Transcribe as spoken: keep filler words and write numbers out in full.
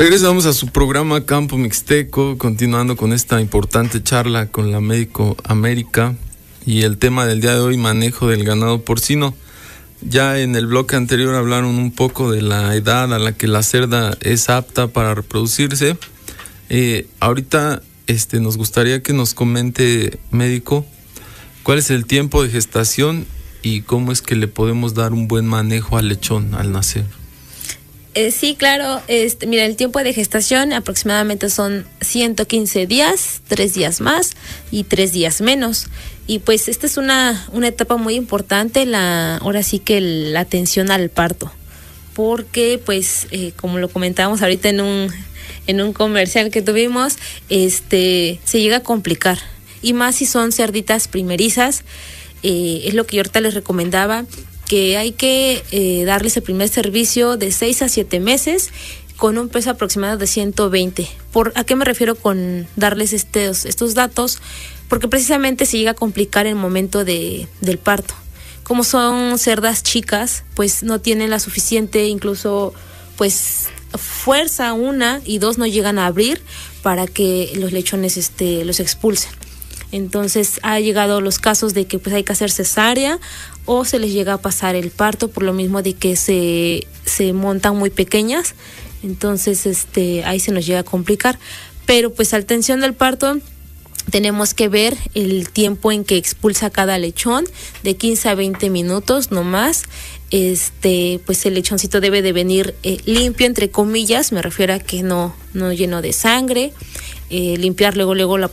Regresamos a su programa Campo Mixteco, continuando con esta importante charla con la Médico América y el tema del día de hoy, manejo del ganado porcino. Ya en el bloque anterior hablaron un poco de la edad a la que la cerda es apta para reproducirse. Eh, ahorita este, nos gustaría que nos comente, médico, cuál es el tiempo de gestación y cómo es que le podemos dar un buen manejo al lechón al nacer. Eh, sí, claro. Este, mira, el tiempo de gestación aproximadamente son ciento quince días, tres días más y tres días menos. Y pues esta es una, una etapa muy importante, la, ahora sí que la atención al parto. Porque pues, eh, como lo comentábamos ahorita en un, en un comercial que tuvimos, este, se llega a complicar. Y más si son cerditas primerizas, eh, es lo que yo ahorita les recomendaba, que hay que eh, darles el primer servicio de seis a siete meses con un peso aproximado de ciento veinte. ¿Por a qué me refiero con darles estos, estos datos? Porque precisamente se llega a complicar el momento de, del parto. Como son cerdas chicas, pues no tienen la suficiente, incluso, pues fuerza, una, y dos, no llegan a abrir para que los lechones este, los expulsen. Entonces ha llegado los casos de que pues hay que hacer cesárea o se les llega a pasar el parto por lo mismo de que se, se montan muy pequeñas. Entonces este ahí se nos llega a complicar. Pero pues al tensión del parto tenemos que ver el tiempo en que expulsa cada lechón, de quince a veinte minutos no más. Este, pues el lechoncito debe de venir eh, limpio, entre comillas, me refiero a que no, no lleno de sangre. Eh, limpiar luego luego la